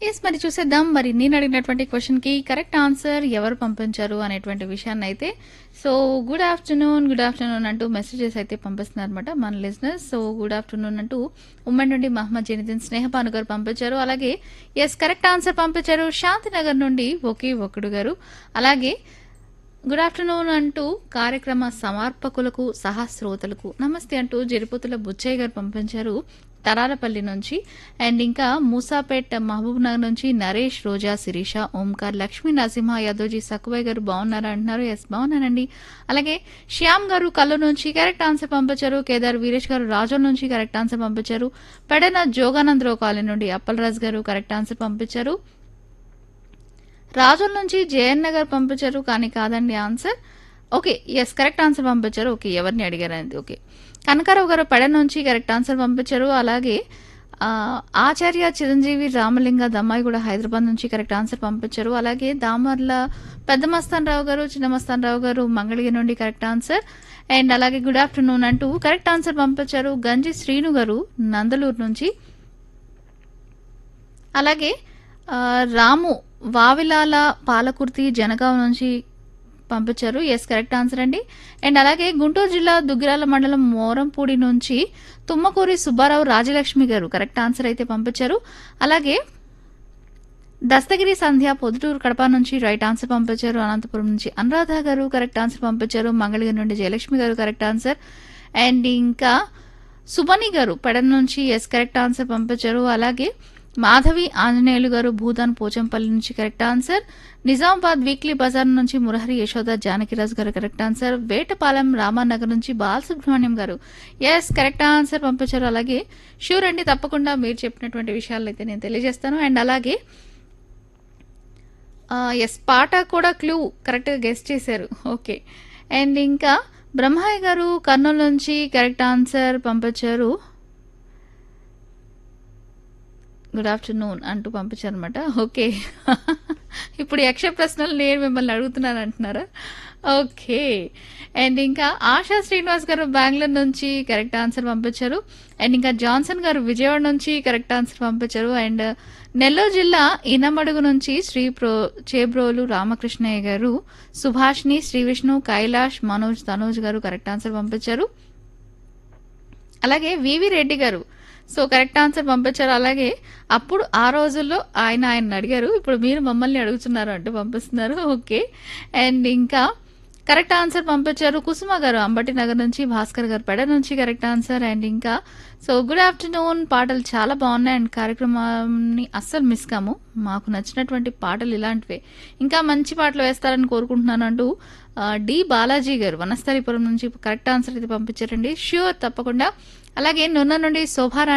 మరి చూసేద్దాం. మరి నేను అడిగినటువంటి క్వెషన్‌కి కరెక్ట్ ఆన్సర్ ఎవరు పంపించారు అనేటువంటి విషయాన్నయితే సో, గుడ్ ఆఫ్టర్‌నూన్ అంటూ మెసేజెస్ అయితే పంపిస్తున్నారన్నమాట మన లిజనర్స్. సో, గుడ్ ఆఫ్టర్‌నూన్ అంటూ ఉమ్మడి నుండి మహమ్మద్ జైనుద్దీన్ స్నేహపాను గారు పంపించారు. అలాగే కరెక్ట్ ఆన్సర్ పంపించారు శాంతినగర్ నుండి ఒకే ఒక్కడు గారు. అలాగే గుడ్ ఆఫ్టర్‌నూన్ అంటూ కార్యక్రమ సమర్పకులకు, సహస్రోతలకు నమస్తే అంటూ జరిపోతుల బుచ్చయ్య గారు పంపించారు తరాలపల్లి నుంచి. అండ్ ఇంకా మూసాపేట్ మహబూబ్ నగర్ నుంచి నరేష్, రోజా, శిరీష, ఓంకార్, లక్ష్మీ నరసింహ యాదవ్జీ సక్కుబాయ్ గారు బాగున్నారా అంటున్నారు. ఎస్ బాగున్నానండి. అలాగే శ్యామ్ గారు కల్లూరు నుంచి కరెక్ట్ ఆన్సర్ పంపించారు. కేదార్ వీరేష్ గారు రాజోల్ నుంచి కరెక్ట్ ఆన్సర్ పంపించారు. పెడన జోగానందరావు కాలనీ నుండి అప్పలరాజు గారు కరెక్ట్ ఆన్సర్ పంపించారు. రాజోల్ నుంచి జయన్ నగర్ పంపించారు కానీ కాదండి ఆన్సర్. ఓకే కరెక్ట్ ఆన్సర్ పంపించారు. ఓకే ఎవరిని అడిగారు అనేది ఓకే. కనకారావు గారు పెడ నుంచి కరెక్ట్ ఆన్సర్ పంపించారు. అలాగే ఆచార్య చిరంజీవి రామలింగ దమ్మాయి కూడా హైదరాబాద్ నుంచి కరెక్ట్ ఆన్సర్ పంపించారు. అలాగే దామర్ల పెద్ద మస్తాన్ రావు గారు, చిన్న మస్తాన్ రావు గారు మంగళగిరి నుండి కరెక్ట్ ఆన్సర్. అండ్ అలాగే గుడ్ ఆఫ్టర్నూన్ అంటూ కరెక్ట్ ఆన్సర్ పంపించారు గంజి శ్రీను గారు నందలూరు నుంచి. అలాగే రాము వావిలాల పాలకుర్తి జనగాం నుంచి పంపించారు. కరెక్ట్ ఆన్సర్ అండి. అండ్ అలాగే గుంటూరు జిల్లా దుగ్గిరాల మండలం మోరంపూడి నుంచి తుమ్మకూరి సుబ్బారావు రాజలక్ష్మి గారు కరెక్ట్ ఆన్సర్ అయితే పంపించారు. అలాగే దస్తగిరి సంధ్య పొద్దుటూరు కడప నుంచి రైట్ ఆన్సర్ పంపించారు. అనంతపురం నుంచి అనురాధ గారు కరెక్ట్ ఆన్సర్ పంపించారు. మంగళగిరి నుండి జయలక్ష్మి గారు కరెక్ట్ ఆన్సర్. అండ్ ఇంకా సుబని గారు పెడన్ నుంచి కరెక్ట్ ఆన్సర్ పంపించారు. అలాగే మాధవి ఆంజనేయులు గారు భూదాన్ పోచంపల్లి నుంచి correct answer. Nizamabad weekly Bazar నుంచి మురహరి యశోద జానకిరాజు గారు కరెక్ట్ ఆన్సర్. వేటపాలెం రామానగర్ నుంచి బాలసుబ్రహ్మణ్యం గారు కరెక్ట్ ఆన్సర్ పంపించారు. అలాగే షూర్ అండి తప్పకుండా మీరు చెప్పినటువంటి విషయాలు అయితే నేను తెలియజేస్తాను. అండ్ అలాగే పాట కూడా క్లూ కరెక్ట్గా గెస్ట్ చేశారు. ఓకే. అండ్ ఇంకా బ్రహ్మయ్య గారు కర్నూలు నుంచి కరెక్ట్ ఆన్సర్ పంపించారు. గుడ్ ఆఫ్టర్నూన్ అంటూ పంపించారనమాట. ఓకే ఇప్పుడు యక్ష ప్రశ్నలు నేను మిమ్మల్ని అడుగుతున్నాను అంటున్నారా? ఓకే. అండ్ ఇంకా ఆశా శ్రీనివాస్ గారు బెంగళూరు నుంచి కరెక్ట్ ఆన్సర్ పంపించారు. అండ్ ఇంకా జాన్సన్ గారు విజయవాడ నుంచి కరెక్ట్ ఆన్సర్ పంపించారు. అండ్ నెల్లూరు జిల్లా ఇనమడుగు నుంచి చేబ్రోలు రామకృష్ణయ్య గారు, సుభాష్ని, శ్రీ విష్ణు, కైలాష్, మనోజ్, తనోజ్ గారు కరెక్ట్ ఆన్సర్ పంపించారు. అలాగే వివి రెడ్డి గారు కరెక్ట్ ఆన్సర్ పంపించారు. అలాగే అప్పుడు ఆ రోజుల్లో ఆయన అడిగారు, ఇప్పుడు మీరు మమ్మల్ని అడుగుతున్నారు అంటూ పంపిస్తున్నారు. ఓకే. అండ్ ఇంకా కరెక్ట్ ఆన్సర్ పంపించారు కుసుమ గారు అంబటి నగర్ నుంచి, భాస్కర్ గారు పెడ నుంచి కరెక్ట్ ఆన్సర్. అండ్ ఇంకా గుడ్ ఆఫ్టర్నూన్ పాటలు చాలా బాగున్నాయి అండ్ కార్యక్రమాన్ని అస్సలు మిస్ కాము, మాకు నచ్చినటువంటి పాటలు ఇలాంటివే, ఇంకా మంచి పాటలు వేస్తారని కోరుకుంటున్నాను అంటూ డి బాలాజీ గారు వనస్థలిపురం నుంచి కరెక్ట్ ఆన్సర్ అయితే పంపించారండి. ష్యూర్ తప్పకుండా. అలాగే నున్న నుండి శోభారాణి